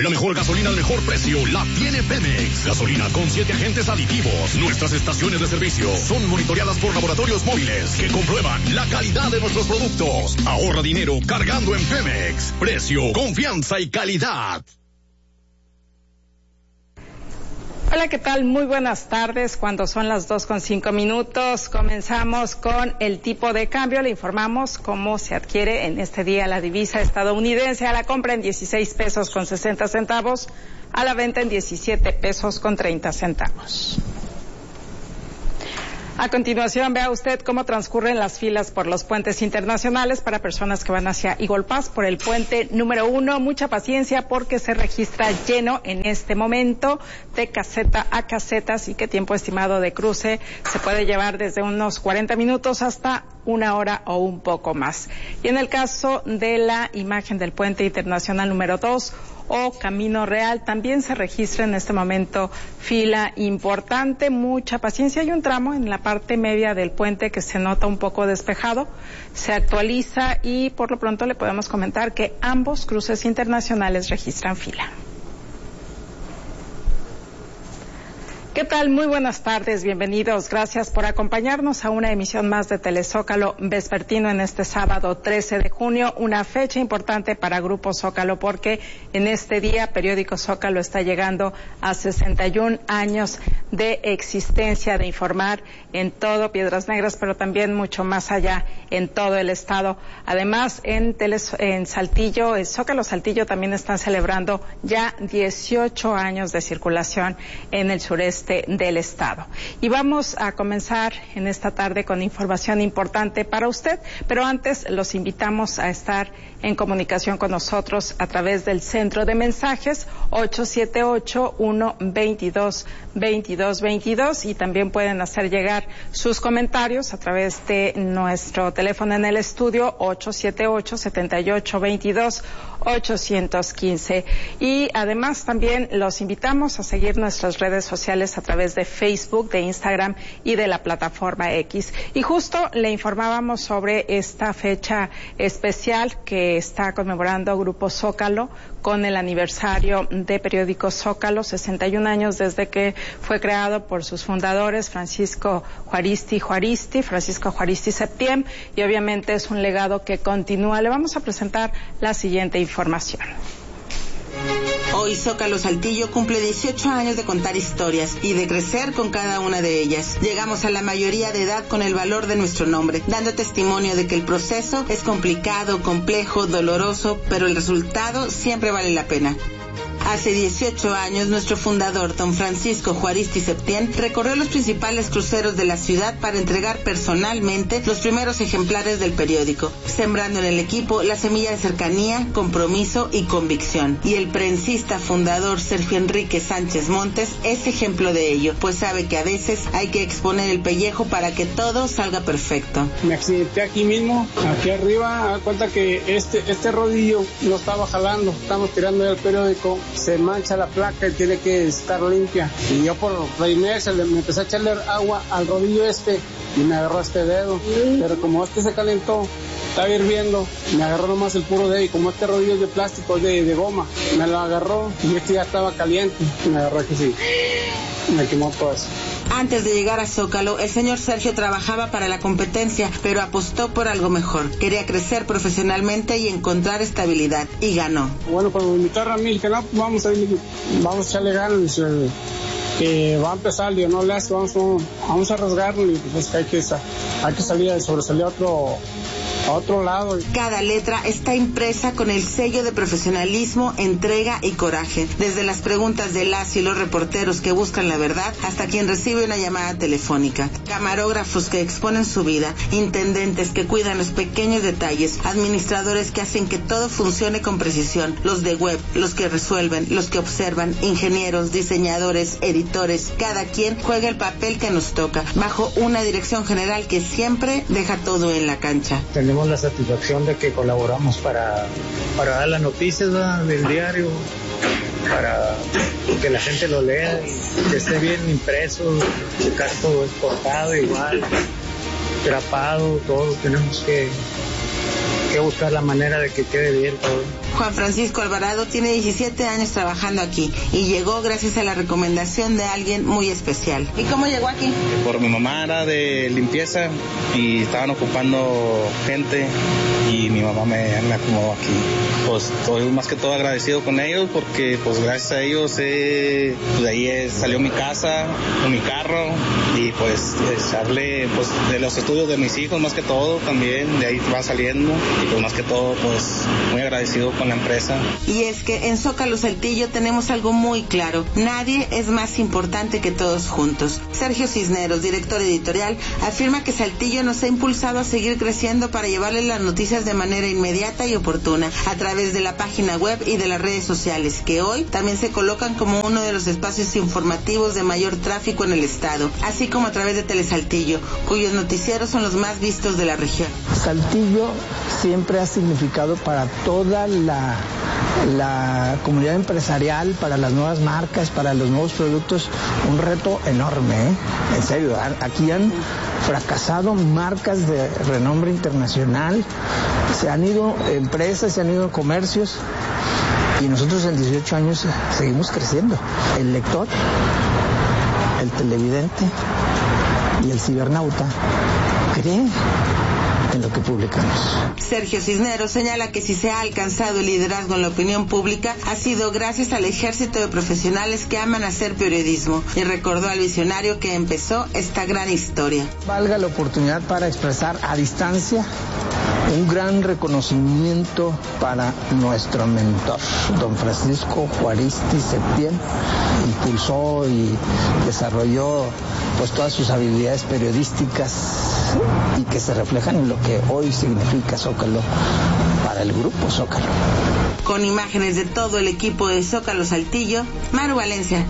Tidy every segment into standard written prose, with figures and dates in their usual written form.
La mejor gasolina al mejor precio la tiene Pemex. Gasolina con 7 agentes aditivos. Nuestras estaciones de servicio son monitoreadas por laboratorios móviles que comprueban la calidad de nuestros productos. Ahorra dinero cargando en Pemex. Precio, confianza y calidad. Hola, ¿qué tal? Muy buenas tardes. Cuando son las 2:05, comenzamos con el tipo de cambio. Le informamos cómo se adquiere en este día la divisa estadounidense. A la compra en 16 pesos con 60 centavos, a la venta en 17 pesos con 30 centavos. A continuación, vea usted cómo transcurren las filas por los puentes internacionales para personas que van hacia Eagle Pass por el puente número 1. Mucha paciencia porque se registra lleno en este momento de caseta a caseta, así que tiempo estimado de cruce se puede llevar desde unos 40 minutos hasta 1 hora o un poco más. Y en el caso de la imagen del puente internacional número 2, o Camino Real, también se registra en este momento fila importante, mucha paciencia. Hay un tramo en la parte media del puente que se nota un poco despejado, se actualiza y por lo pronto le podemos comentar que ambos cruces internacionales registran fila. ¿Qué tal? Muy buenas tardes, bienvenidos. Gracias por acompañarnos a una emisión más de Telezócalo Vespertino en este sábado 13 de junio, una fecha importante para Grupo Zócalo porque en este día Periódico Zócalo está llegando a 61 años de existencia, de informar en todo Piedras Negras, pero también mucho más allá en todo el estado. Además, en Saltillo, el Zócalo Saltillo también están celebrando ya 18 años de circulación en el sureste del estado. Y vamos a comenzar en esta tarde con información importante para usted, pero antes los invitamos a estar en comunicación con nosotros a través del centro de mensajes 878-122-2222 y también pueden hacer llegar sus comentarios a través de nuestro teléfono en el estudio 878-7822-815. Y además también los invitamos a seguir nuestras redes sociales a través de Facebook, de Instagram y de la plataforma X. Y justo le informábamos sobre esta fecha especial que está conmemorando Grupo Zócalo con el aniversario de Periódico Zócalo, 61 años desde que fue creado por sus fundadores, Francisco Juaristi Septién, y obviamente es un legado que continúa. Le vamos a presentar la siguiente información. Hoy Zócalo Saltillo cumple 18 años de contar historias y de crecer con cada una de ellas. Llegamos a la mayoría de edad con el valor de nuestro nombre, dando testimonio de que el proceso es complicado, complejo, doloroso, pero el resultado siempre vale la pena. Hace 18 años, nuestro fundador, don Francisco Juaristi Septién, recorrió los principales cruceros de la ciudad para entregar personalmente los primeros ejemplares del periódico, sembrando en el equipo la semilla de cercanía, compromiso y convicción. Y el prensista fundador Sergio Enrique Sánchez Montes es ejemplo de ello, pues sabe que a veces hay que exponer el pellejo para que todo salga perfecto. Me accidenté aquí mismo, aquí arriba, a cuenta que este rodillo no estaba jalando, estamos tirando el periódico, se mancha la placa y tiene que estar limpia. Y yo por la inercia me empecé a echarle agua al rodillo y me agarró este dedo. Pero como se calentó, estaba hirviendo, me agarró nomás el puro dedo y como este rodillo es de plástico, de goma, me lo agarró y ya estaba caliente. Me agarró aquí sí. Me quemó todo eso. Antes de llegar a Zócalo, el señor Sergio trabajaba para la competencia, pero apostó por algo mejor. Quería crecer profesionalmente y encontrar estabilidad, y ganó. Bueno, cuando me invitaron a mí, dije, no, vamos a echarle ganas, que va a empezar, digo, no le hace, vamos a rasgarlo, y pues hay que salir, sobresalir a otro lado. Cada letra está impresa con el sello de profesionalismo, entrega y coraje. Desde las preguntas de las y los reporteros que buscan la verdad hasta quien recibe una llamada telefónica. Camarógrafos que exponen su vida, intendentes que cuidan los pequeños detalles, administradores que hacen que todo funcione con precisión, los de web, los que resuelven, los que observan, ingenieros, diseñadores, editores. Cada quien juega el papel que nos toca, bajo una dirección general que siempre deja todo en la cancha. Tenemos la satisfacción de que colaboramos para dar las noticias, ¿verdad?, del diario, para que la gente lo lea y que esté bien impreso, checar todo exportado igual, grapado, todo. Tenemos que buscar la manera de que quede bien todo. Juan Francisco Alvarado tiene 17 años trabajando aquí y llegó gracias a la recomendación de alguien muy especial. ¿Y cómo llegó aquí? Por mi mamá era de limpieza y estaban ocupando gente y mi mamá me acomodó aquí. Pues estoy más que todo agradecido con ellos porque pues gracias a ellos de ahí salió mi casa, mi carro y pues hablé pues de los estudios de mis hijos más que todo también, de ahí va saliendo y pues más que todo pues muy agradecido con la empresa. Y es que en Zócalo Saltillo tenemos algo muy claro, nadie es más importante que todos juntos. Sergio Cisneros, director editorial, afirma que Saltillo nos ha impulsado a seguir creciendo para llevarles las noticias de manera inmediata y oportuna a través de la página web y de las redes sociales, que hoy también se colocan como uno de los espacios informativos de mayor tráfico en el estado, así como a través de Telesaltillo, cuyos noticieros son los más vistos de la región. Saltillo siempre ha significado para toda la comunidad empresarial, para las nuevas marcas, para los nuevos productos, un reto enorme, ¿eh? En serio, aquí han fracasado marcas de renombre internacional, se han ido empresas, se han ido comercios y nosotros en 18 años seguimos creciendo. El lector, el televidente y el cibernauta creen en lo que publicamos. Sergio Cisneros señala que si se ha alcanzado el liderazgo en la opinión pública ha sido gracias al ejército de profesionales que aman hacer periodismo y recordó al visionario que empezó esta gran historia. Valga la oportunidad para expresar a distancia un gran reconocimiento para nuestro mentor, don Francisco Juaristi Septién. Impulsó y desarrolló pues todas sus habilidades periodísticas y que se reflejan en lo que hoy significa Zócalo para el grupo Zócalo. Con imágenes de todo el equipo de Zócalo Saltillo, Maru Valencia.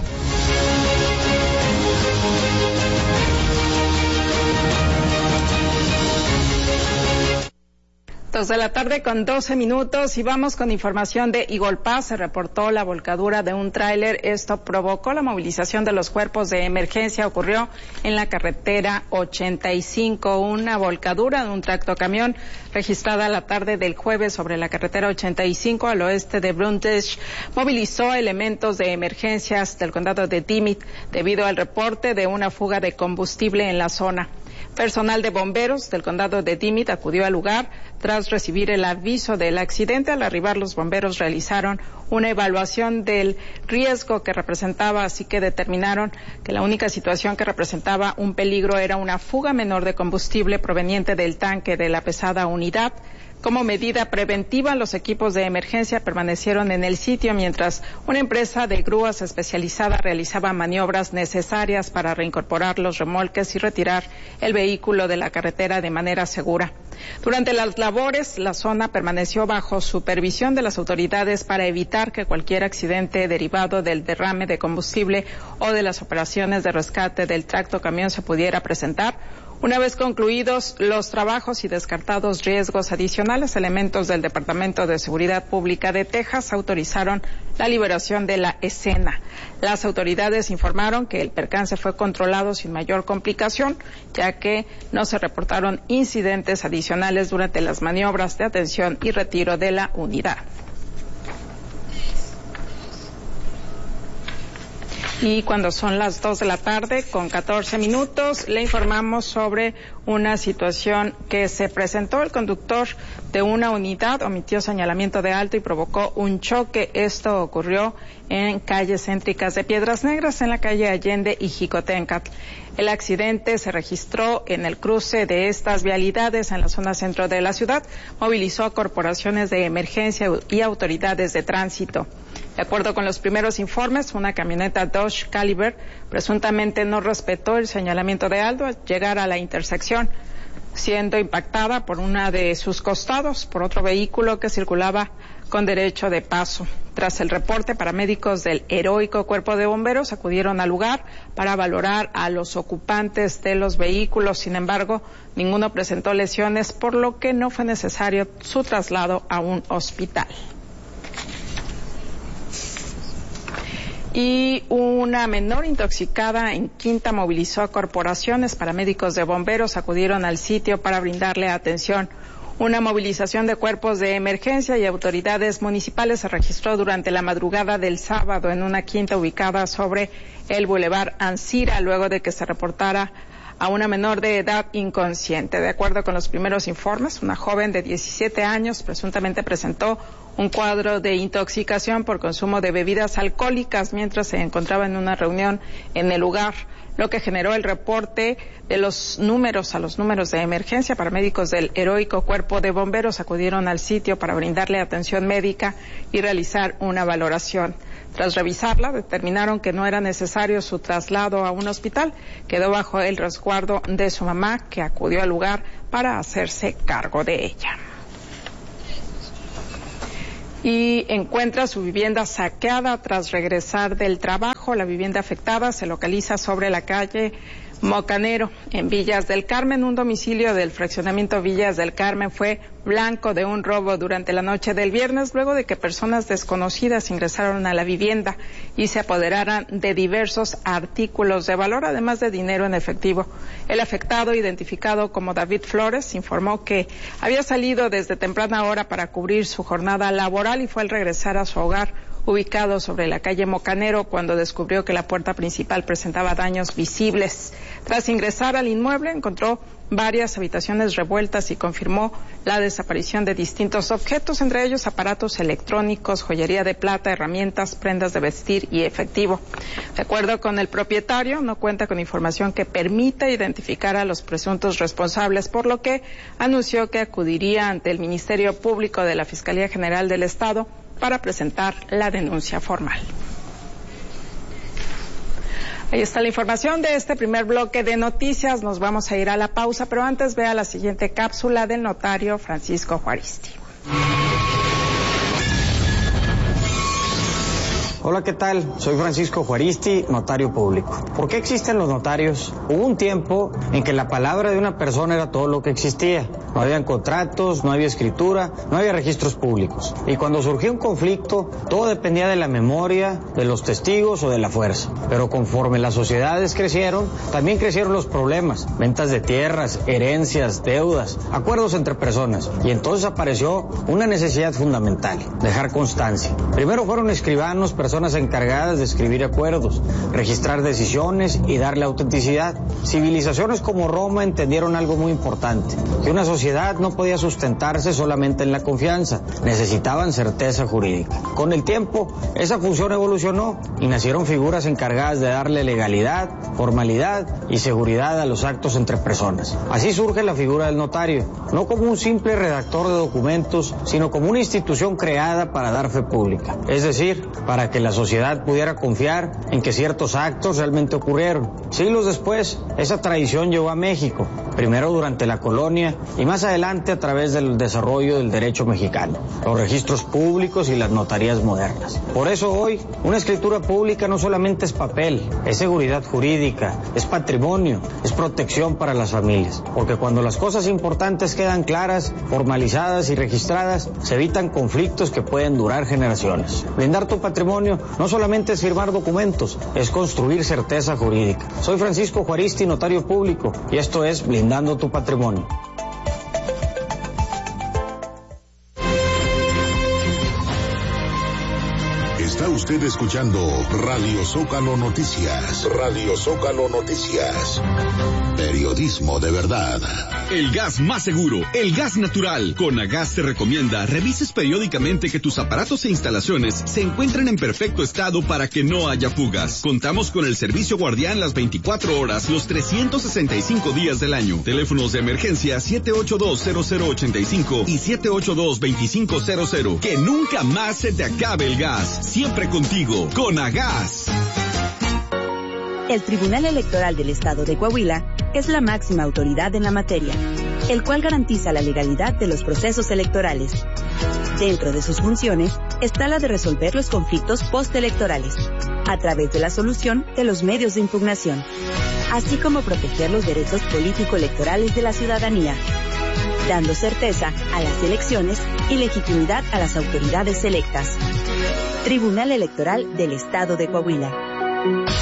2 de la tarde con 12 minutos y vamos con información de Igolpá. Se reportó la volcadura de un tráiler. Esto provocó la movilización de los cuerpos de emergencia. Ocurrió en la carretera 85. Una volcadura de un tractocamión registrada la tarde del jueves sobre la carretera 85 al oeste de Brundage movilizó elementos de emergencias del condado de Dimmitt debido al reporte de una fuga de combustible en la zona. Personal de bomberos del condado de Dimmitt acudió al lugar tras recibir el aviso del accidente. Al arribar, los bomberos realizaron una evaluación del riesgo que representaba, así que determinaron que la única situación que representaba un peligro era una fuga menor de combustible proveniente del tanque de la pesada unidad. Como medida preventiva, los equipos de emergencia permanecieron en el sitio mientras una empresa de grúas especializada realizaba maniobras necesarias para reincorporar los remolques y retirar el vehículo de la carretera de manera segura. Durante las labores, la zona permaneció bajo supervisión de las autoridades para evitar que cualquier accidente derivado del derrame de combustible o de las operaciones de rescate del tractocamión se pudiera presentar. Una vez concluidos los trabajos y descartados riesgos adicionales, elementos del Departamento de Seguridad Pública de Texas autorizaron la liberación de la escena. Las autoridades informaron que el percance fue controlado sin mayor complicación, ya que no se reportaron incidentes adicionales durante las maniobras de atención y retiro de la unidad. Y cuando son las 2 de la tarde con 14 minutos, le informamos sobre una situación que se presentó. El conductor de una unidad omitió señalamiento de alto y provocó un choque. Esto ocurrió en calles céntricas de Piedras Negras, en la calle Allende y Jicotencatl. El accidente se registró en el cruce de estas vialidades en la zona centro de la ciudad. Movilizó a corporaciones de emergencia y autoridades de tránsito. De acuerdo con los primeros informes, una camioneta Dodge Caliber presuntamente no respetó el señalamiento de alto al llegar a la intersección, siendo impactada por una de sus costados por otro vehículo que circulaba con derecho de paso. Tras el reporte, paramédicos del heroico Cuerpo de Bomberos acudieron al lugar para valorar a los ocupantes de los vehículos. Sin embargo, ninguno presentó lesiones, por lo que no fue necesario su traslado a un hospital. Y una menor intoxicada en Quinta movilizó a corporaciones. Paramédicos de bomberos acudieron al sitio para brindarle atención. Una movilización de cuerpos de emergencia y autoridades municipales se registró durante la madrugada del sábado en una quinta ubicada sobre el Boulevard Ancira, luego de que se reportara a una menor de edad inconsciente. De acuerdo con los primeros informes, una joven de 17 años presuntamente presentó un cuadro de intoxicación por consumo de bebidas alcohólicas mientras se encontraba en una reunión en el lugar, lo que generó el reporte de los números de emergencia. Paramédicos del heroico Cuerpo de Bomberos acudieron al sitio para brindarle atención médica y realizar una valoración. Tras revisarla, determinaron que no era necesario su traslado a un hospital. Quedó bajo el resguardo de su mamá, que acudió al lugar para hacerse cargo de ella. Y encuentra su vivienda saqueada tras regresar del trabajo. La vivienda afectada se localiza sobre la calle Mocanero, en Villas del Carmen. Un domicilio del fraccionamiento Villas del Carmen fue blanco de un robo durante la noche del viernes, luego de que personas desconocidas ingresaron a la vivienda y se apoderaran de diversos artículos de valor, además de dinero en efectivo. El afectado, identificado como David Flores, informó que había salido desde temprana hora para cubrir su jornada laboral y fue al regresar a su hogar ubicado sobre la calle Mocanero cuando descubrió que la puerta principal presentaba daños visibles. Tras ingresar al inmueble, encontró varias habitaciones revueltas y confirmó la desaparición de distintos objetos, entre ellos aparatos electrónicos, joyería de plata, herramientas, prendas de vestir y efectivo. De acuerdo con el propietario, no cuenta con información que permita identificar a los presuntos responsables, por lo que anunció que acudiría ante el Ministerio Público de la Fiscalía General del Estado para presentar la denuncia formal. Ahí está la información de este primer bloque de noticias. Nos vamos a ir a la pausa, pero antes vea la siguiente cápsula del notario Francisco Juaristi. Hola, ¿qué tal? Soy Francisco Juaristi, notario público. ¿Por qué existen los notarios? Hubo un tiempo en que la palabra de una persona era todo lo que existía. No habían contratos, no había escritura, no había registros públicos. Y cuando surgió un conflicto, todo dependía de la memoria, de los testigos o de la fuerza. Pero conforme las sociedades crecieron, también crecieron los problemas. Ventas de tierras, herencias, deudas, acuerdos entre personas. Y entonces apareció una necesidad fundamental: dejar constancia. Primero fueron escribanos, personas encargadas de escribir acuerdos, registrar decisiones y darle autenticidad. Civilizaciones como Roma entendieron algo muy importante: que una sociedad no podía sustentarse solamente en la confianza, necesitaban certeza jurídica. Con el tiempo, esa función evolucionó y nacieron figuras encargadas de darle legalidad, formalidad y seguridad a los actos entre personas. Así surge la figura del notario, no como un simple redactor de documentos, sino como una institución creada para dar fe pública, es decir, para que la sociedad pudiera confiar en que ciertos actos realmente ocurrieron. Siglos después, esa tradición llegó a México, primero durante la colonia y más adelante a través del desarrollo del derecho mexicano, los registros públicos y las notarías modernas. Por eso hoy, una escritura pública no solamente es papel, es seguridad jurídica, es patrimonio, es protección para las familias, porque cuando las cosas importantes quedan claras, formalizadas y registradas, se evitan conflictos que pueden durar generaciones. Blindar tu patrimonio no solamente es firmar documentos, es construir certeza jurídica. Soy Francisco Juaristi, notario público, y esto es Blindando tu Patrimonio. Está usted escuchando Radio Zócalo Noticias. Radio Zócalo Noticias. Periodismo de verdad. El gas más seguro, el gas natural. Conagas te recomienda revises periódicamente que tus aparatos e instalaciones se encuentren en perfecto estado para que no haya fugas. Contamos con el servicio guardián las 24 horas, los 365 días del año. Teléfonos de emergencia 782-0085 y 782-2500. Que nunca más se te acabe el gas. Siempre contigo, Conagas. El Tribunal Electoral del Estado de Coahuila es la máxima autoridad en la materia, el cual garantiza la legalidad de los procesos electorales. Dentro de sus funciones está la de resolver los conflictos postelectorales, a través de la solución de los medios de impugnación, así como proteger los derechos político-electorales de la ciudadanía, dando certeza a las elecciones y legitimidad a las autoridades electas. Tribunal Electoral del Estado de Coahuila.